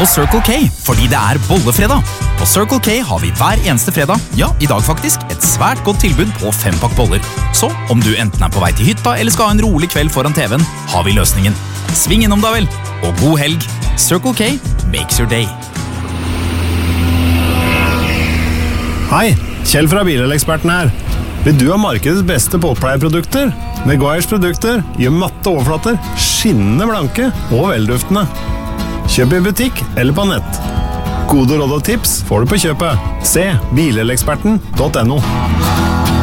på Circle K, fordi det er bollefredag. På Circle K har vi hver eneste fredag, ja, i dag faktisk, et svært godt tilbud på 5-pakk boller. Så om du enten er på vei til hytta eller skal ha en rolig kveld foran TV-en, har vi løsningen. Sving innom da vel, og god helg. Circle K makes your day. Hei, Kjell fra Bileleksperten her. Vil du ha markedets beste båtpleieprodukter? Meguiars produkter gjør matte overflater, skinnende blanke og velduftende. Kjøp i butikk eller på nett. Gode råd og tips får du på kjøpet. Se bileleksperten.no.